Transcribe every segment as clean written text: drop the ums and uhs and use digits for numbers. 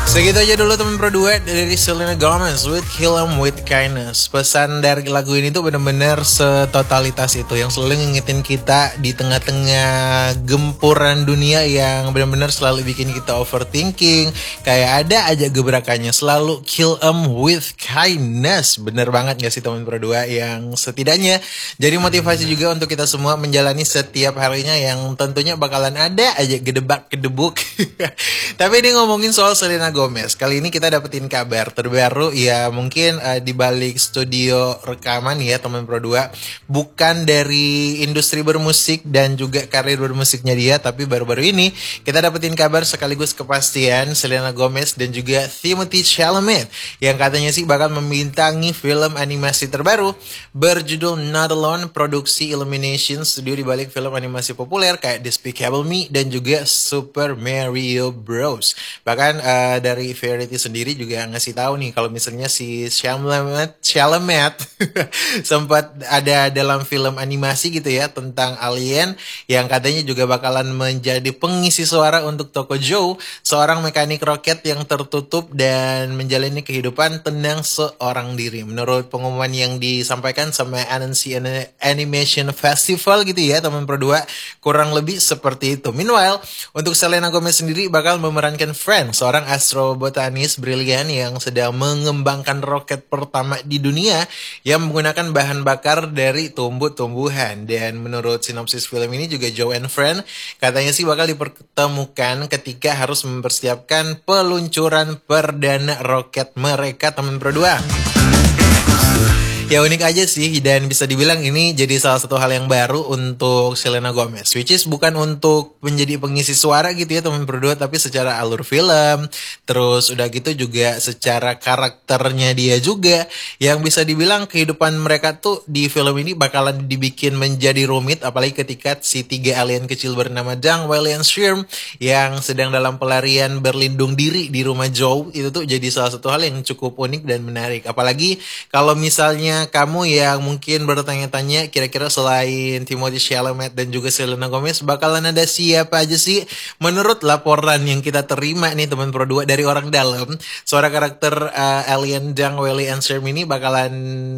Segitu aja dulu teman Pro 2 dari Selena Gomez with Kill 'Em With Kindness. Pesan dari lagu ini tuh bener-bener setotalitas itu yang selalu ngingetin kita di tengah-tengah gempuran dunia yang bener-bener selalu bikin kita overthinking. Kayak ada aja gebrakannya, selalu Kill 'Em With Kindness. Bener banget gak sih teman Pro 2, yang setidaknya jadi motivasi juga untuk kita semua menjalani setiap harinya yang tentunya bakalan ada aja gedebak-gedebuk. Tapi ini ngomongin soal Selena Gomez. Kali ini kita dapetin kabar terbaru ya, mungkin di balik studio rekaman ya teman Pro 2, bukan dari industri bermusik dan juga karir bermusiknya dia, tapi baru-baru ini kita dapetin kabar sekaligus kepastian Selena Gomez dan juga Timothée Chalamet yang katanya sih bakal membintangi film animasi terbaru berjudul Not Alone, produksi Illumination, studio di balik film animasi populer kayak Despicable Me dan juga Super Mario Bros. Bahkan dari Variety sendiri juga ngasih tahu nih kalau misalnya si Chalamet sempat ada dalam film animasi gitu ya tentang alien yang katanya juga bakalan menjadi pengisi suara untuk Toko Joe, seorang mekanik roket yang tertutup dan menjalani kehidupan tenang seorang diri. Menurut pengumuman yang disampaikan sama Annecy Animation Festival gitu ya teman Pro 2, kurang lebih seperti itu. Meanwhile, untuk Selena Gomez sendiri bakal memerankan Friend, seorang astrobotanis brilian yang sedang mengembangkan roket pertama di dunia yang menggunakan bahan bakar dari tumbuh-tumbuhan. Dan menurut sinopsis film ini juga Joe and Friend katanya sih bakal dipertemukan ketika harus mempersiapkan peluncuran perdana roket mereka teman Pro 2. Ya unik aja sih, dan bisa dibilang ini jadi salah satu hal yang baru untuk Selena Gomez, which is bukan untuk menjadi pengisi suara gitu ya teman berdua, tapi secara alur film, terus udah gitu juga secara karakternya dia juga, yang bisa dibilang kehidupan mereka tuh di film ini bakalan dibikin menjadi rumit, apalagi ketika si tiga alien kecil bernama Dang, Wiley, and Shirm yang sedang dalam pelarian berlindung diri di rumah Joe, itu tuh jadi salah satu hal yang cukup unik dan menarik. Apalagi kalau misalnya kamu yang mungkin bertanya-tanya kira-kira selain Timothée Chalamet dan juga Selena Gomez bakalan ada siapa aja sih? Menurut laporan yang kita terima nih teman Pro 2 dari orang dalam, suara karakter alien Dang, Wiley, and Shirm ini bakalan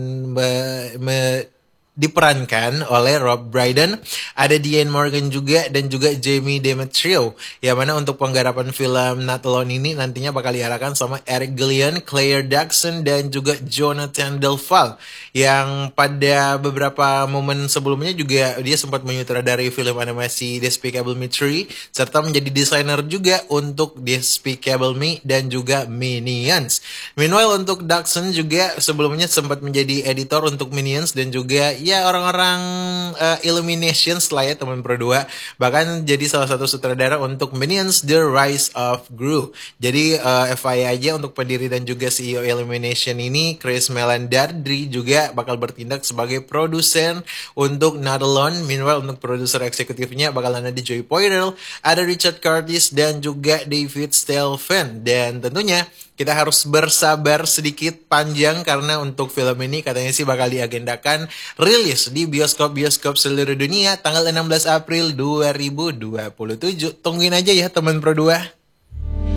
diperankan oleh Rob Brydon, ada Diane Morgan juga, dan juga Jamie Demetriou. Yang mana untuk penggarapan film Not Alone ini nantinya bakal diarahkan sama Eric Gillian, Claire Dixon, dan juga Jonathan Delval. Yang pada beberapa momen sebelumnya juga dia sempat menyutradarai film animasi Despicable Me 3, serta menjadi desainer juga untuk Despicable Me dan juga Minions. Meanwhile untuk Dixon juga sebelumnya sempat menjadi editor untuk Minions dan juga ya orang-orang Illuminations lah ya teman Pro 2. Bahkan jadi salah satu sutradara untuk Minions The Rise of Gru. Jadi FYI aja untuk pendiri dan juga CEO Illumination ini, Chris Melandardri, juga bakal bertindak sebagai produsen untuk Not Alone. Meanwhile untuk produser eksekutifnya bakalan ada Joy Poirel, ada Richard Curtis, dan juga David Stelfen. Dan tentunya kita harus bersabar sedikit panjang karena untuk film ini katanya sih bakal diagendakan rilis di bioskop-bioskop seluruh dunia tanggal 16 April 2027. Tungguin aja ya teman Pro 2.